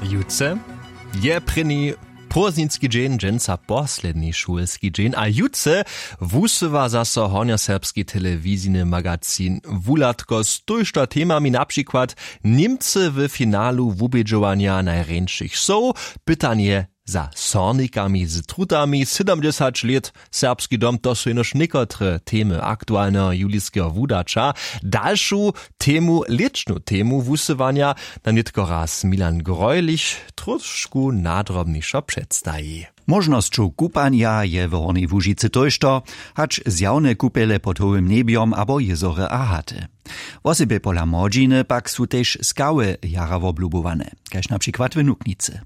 Jutce je prynny poznicki dzień, dżęca posledni szulski dzień, a jutce wusywa zaso hornioserbski telewizyjny magazyn Wulatko z tujšto temami, na przykład Niemcy w finalu wubědžovania najręczych są, pytanie za sornikami z trutami, 70 let serbski dom, to są jenoż niekotre temy aktualnego julijskiego wudacza. Dalszą temu, liczną temu wusywania na nitko raz Milan Grojlich troszkę nadrobniejszo przedstawi. Możnością kupania je w Hornej Łužicy tojšto, hacz zjawne kupele pod hołym nebiom abo jezore a haty. Wosebie pola młodziny pak są też skały jara woblubowane, kaž na przykład w Nuknicy.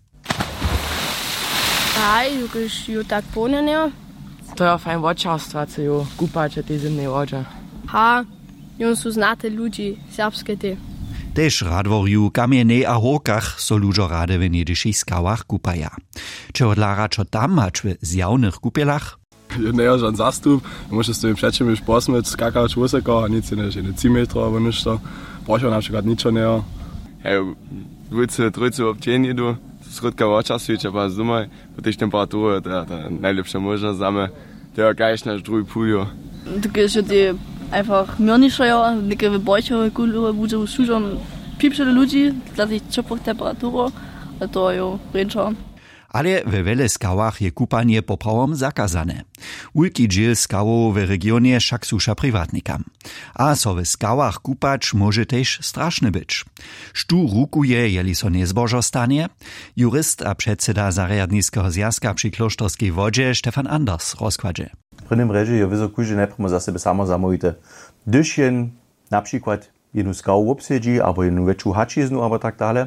Aj, już ju tak ponenio. To je fajn vočarstva, co ju kupače te zimnej vodže. Ha, jon su znate ludzi, serbske te. Tež radvorju kamienej a horkach so ludzo rade w niedyších skałach kupaja. Če odlara čo tam hač w zjawnych kupelach? Ja, żaden zastup, musisz sobie przecież już posmyć, skakać wysoko, a nic nie, że 10 metrów albo niż to. Proszę na przykład nic nie. Ja, dwójce, trójce obcieni du. Srodka vočarstvič, pa zumaj, po tej temperatúre, to je najlepšia možnosť zame. To je gajš naš druhý púľo. Také, že ty einfach mierniejsze, takie wybojcze kultury budú súžom pípšeli ľudí, dla tých čopých temperatúr, a to je ręcza. Ale we wiele skałach je kupanie poprawom zakazane. Ulki dziel skałow w regionie však susza prywatnikam. A so w skałach kupać może też straszne być. Sztu rukuje, jeli so niezbożo stanie? Jurist a przedseda Zariadniskiego zjazka przy Kloštorskiej wodzie Stefan Anders rozkładzie. W prynnym reži je wysoku, że najpierw za sebe samo zamówite. Gdyż jen na przykład jedną skałę obsiedzi, albo jedną większą hačiznu, albo tak dalej,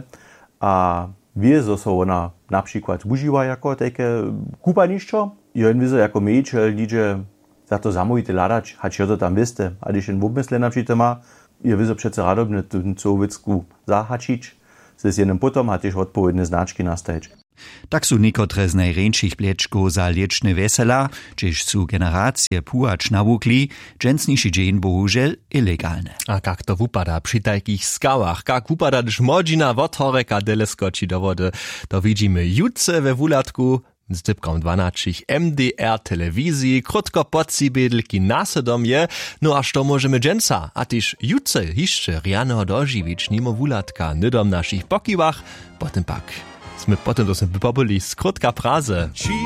a wie, że so ona na przykład używa jako takie kupaniszczo, i on wie, jako mejčel lidzie za to zamówite ladać, hać to tam wiste, a když jen obmysle na przykład ma, je wie, przece radobne tu sowiecku zahačić, z jednym potom hat też odpowiednie znaczki nastajeć. Tak su nikotre z najręczych plečków za lieczne wesela, czyż su generacje pułacz nawukli, dżęsniejszy dzień bohužel ilegalne. A jak to wupada przy takich skałach, jak wupada, gdyż młodzina od horeka dele skoczy do wody, to widzimy jutce we Wulatku z typką 12 MDR telewizji, krótko podsibedlki nasedom je, no a što możemy dżęca, a tyż jutce jeszcze riano dożywić nimo Wulatka, nydom naszych pokiwach, potem pak. Potem to są populi skrótka praze.